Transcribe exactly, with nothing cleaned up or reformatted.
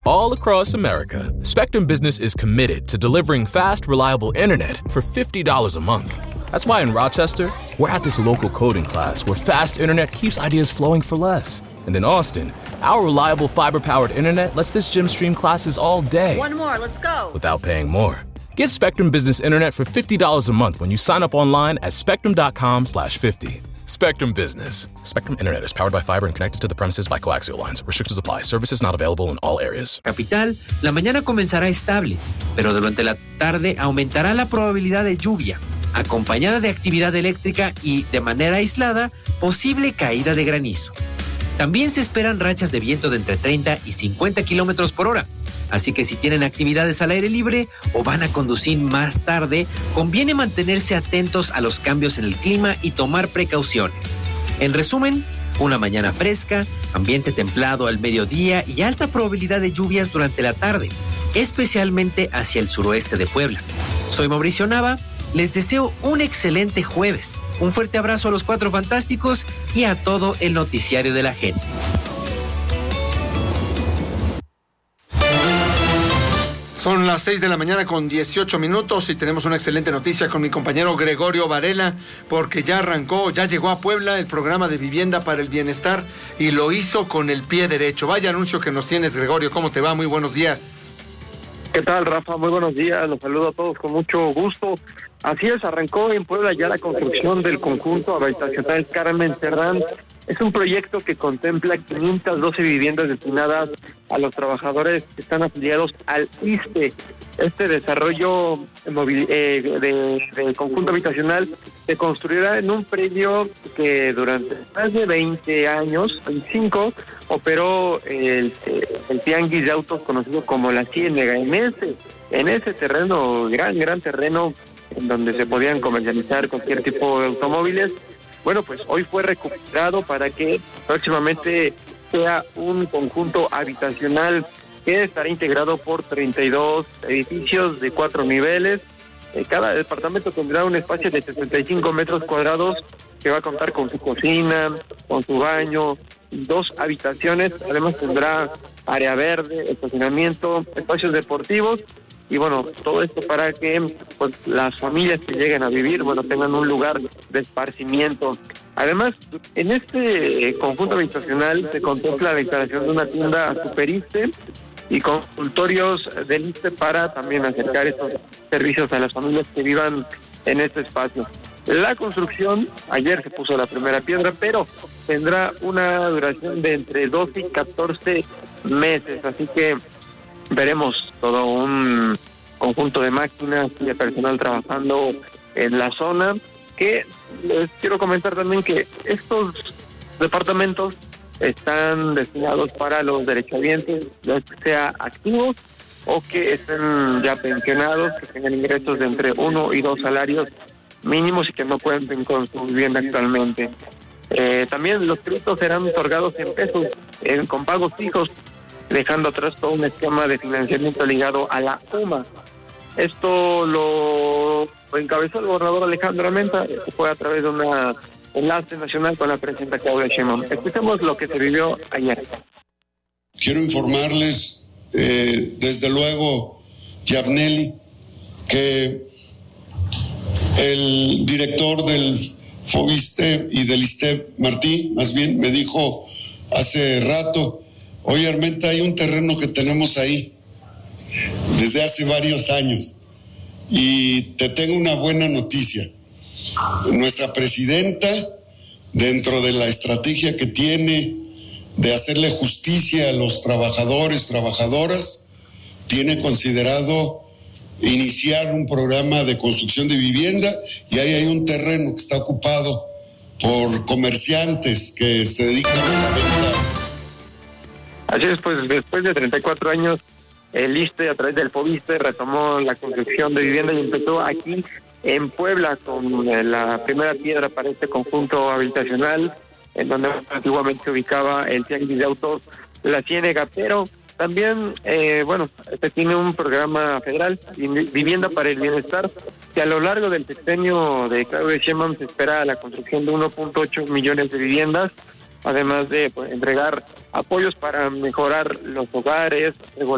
All across America, Spectrum Business is committed to delivering fast, reliable internet for fifty dollars a month. That's why in Rochester, we're at this local coding class where fast internet keeps ideas flowing for less. And in Austin, our reliable fiber-powered internet lets this gym stream classes all day. One more, let's go. Without paying more. Get Spectrum Business Internet for fifty dollars a month when you sign up online at spectrum.com slash 50. Spectrum Business. Spectrum Internet is powered by fiber and connected to the premises by coaxial lines. Restrictions apply. Services not available in all areas. Capital, la mañana comenzará estable, pero durante la tarde aumentará la probabilidad de lluvia, acompañada de actividad eléctrica y, de manera aislada, posible caída de granizo. También se esperan rachas de viento de entre treinta y cincuenta kilómetros por hora. Así que si tienen actividades al aire libre o van a conducir más tarde, conviene mantenerse atentos a los cambios en el clima y tomar precauciones. En resumen, una mañana fresca, ambiente templado al mediodía y alta probabilidad de lluvias durante la tarde, especialmente hacia el suroeste de Puebla. Soy Mauricio Nava, les deseo un excelente jueves. Un fuerte abrazo a los Cuatro Fantásticos y a todo el noticiario de la gente. Son las seis de la mañana con dieciocho minutos y tenemos una excelente noticia con mi compañero Gregorio Varela, porque ya arrancó, ya llegó a Puebla el programa de Vivienda para el Bienestar y lo hizo con el pie derecho. Vaya anuncio que nos tienes, Gregorio. ¿Cómo te va? Muy buenos días. ¿Qué tal, Rafa? Muy buenos días. Los saludo a todos con mucho gusto. Así es, arrancó en Puebla ya la construcción del conjunto habitacional Carmen Cerdán. Es un proyecto que contempla quinientas doce viviendas destinadas a los trabajadores que están afiliados al I S S S T E. Este desarrollo eh, de, de conjunto habitacional se construirá en un predio que durante más de veinte años, veinticinco, operó el, el tianguis de autos conocido como La Ciénega. En ese, en ese terreno, gran, gran terreno, en donde se podían comercializar cualquier tipo de automóviles, bueno, pues hoy fue recuperado para que próximamente sea un conjunto habitacional que estará integrado por treinta y dos edificios de cuatro niveles. Cada departamento tendrá un espacio de sesenta y cinco metros cuadrados que va a contar con su cocina, con su baño, dos habitaciones. Además tendrá área verde, estacionamiento, espacios deportivos. Y bueno, todo esto para que pues las familias que lleguen a vivir, bueno, tengan un lugar de esparcimiento. Además, en este conjunto habitacional se contempla la instalación de una tienda Superiste y consultorios del I S S S T E para también acercar estos servicios a las familias que vivan en este espacio. La construcción, ayer se puso la primera piedra, pero tendrá una duración de entre doce y catorce meses, así que veremos todo un conjunto de máquinas y de personal trabajando en la zona, que les quiero comentar también que estos departamentos están destinados para los derechohabientes, ya sea activos o que estén ya pensionados, que tengan ingresos de entre uno y dos salarios mínimos y que no cuenten con su vivienda actualmente. Eh, también los créditos serán otorgados en pesos, en, con pagos fijos, dejando atrás todo un esquema de financiamiento ligado a la U M A. Esto lo encabezó el gobernador Alejandro Armenta, que fue a través de una enlace nacional con la presidenta Claudia Sheinbaum. Escuchemos lo que se vivió ayer. Quiero informarles, eh, desde luego, Yabneli, que el director del Fobiste y del I S S S T E, Martí, más bien, me dijo hace rato: oye, Armenta, hay un terreno que tenemos ahí desde hace varios años y te tengo una buena noticia. Nuestra presidenta, dentro de la estrategia que tiene de hacerle justicia a los trabajadores, trabajadoras, tiene considerado iniciar un programa de construcción de vivienda, y ahí hay un terreno que está ocupado por comerciantes que se dedican a la venta. Así es, pues después de treinta y cuatro años, el I S S S T E a través del Fobiste retomó la construcción de vivienda y empezó aquí en Puebla con la primera piedra para este conjunto habitacional, en donde antiguamente se ubicaba el tianguis de autos La Ciénega, pero también, eh, bueno, este tiene un programa federal, Vivienda para el Bienestar, que a lo largo del sexenio de Claudia Sheinbaum se espera la construcción de uno punto ocho millones de viviendas, además de pues, entregar apoyos para mejorar los hogares,